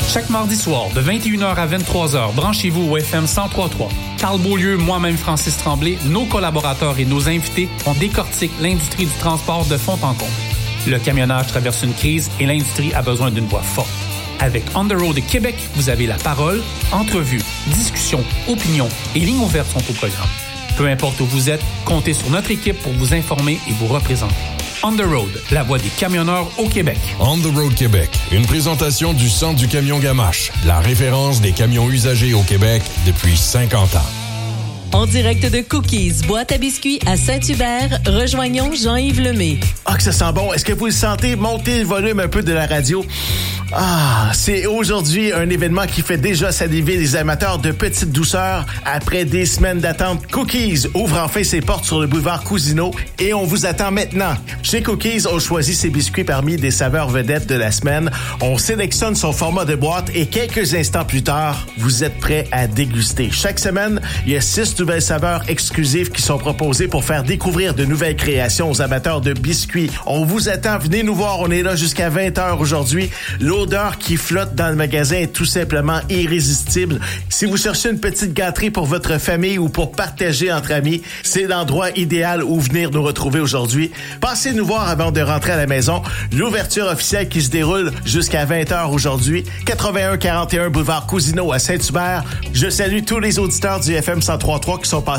Chaque mardi soir, de 21h à 23h, branchez-vous au FM 103.3. Carl Beaulieu, moi-même Francis Tremblay, nos collaborateurs et nos invités, on décortique l'industrie du transport de fond en comble. Le camionnage traverse une crise et l'industrie a besoin d'une voix forte. Avec On the Road Québec, vous avez la parole, entrevues, discussions, opinions et lignes ouvertes sont au programme. Peu importe où vous êtes, comptez sur notre équipe pour vous informer et vous représenter. On the Road, la voix des camionneurs au Québec. On the Road Québec, une présentation du Centre du camion Gamache, la référence des camions usagés au Québec depuis 50 ans. En direct de Cookies, boîte à biscuits à Saint-Hubert, rejoignons Jean-Yves Lemay. Ah, que ça sent bon. Est-ce que vous le sentez? Montez le volume un peu de la radio. Ah, c'est aujourd'hui un événement qui fait déjà saliver les amateurs de petites douceurs. Après des semaines d'attente, Cookies ouvre enfin ses portes sur le boulevard Cousineau et on vous attend maintenant. Chez Cookies, on choisit ses biscuits parmi des saveurs vedettes de la semaine. On sélectionne son format de boîte et quelques instants plus tard, vous êtes prêts à déguster. Chaque semaine, il y a 6 nouvelles saveurs exclusives qui sont proposées pour faire découvrir de nouvelles créations aux amateurs de biscuits. On vous attend, venez nous voir, on est là jusqu'à 20h aujourd'hui. L'odeur qui flotte dans le magasin est tout simplement irrésistible. Si vous cherchez une petite gâterie pour votre famille ou pour partager entre amis, c'est l'endroit idéal où venir nous retrouver aujourd'hui. Passez nous voir avant de rentrer à la maison. L'ouverture officielle qui se déroule jusqu'à 20h aujourd'hui. 8141 boulevard Cousineau à Saint-Hubert. Je salue tous les auditeurs du FM 103.3 qui sont passés